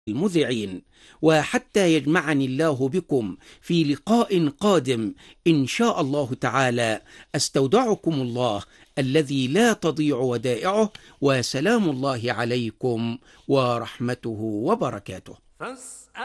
المذيعين، وحتى يجمعني الله بكم في لقاء قادم إن شاء الله تعالى، أستودعكم الله الذي لا تضيع ودائعه، وسلام الله عليكم ورحمته وبركاته.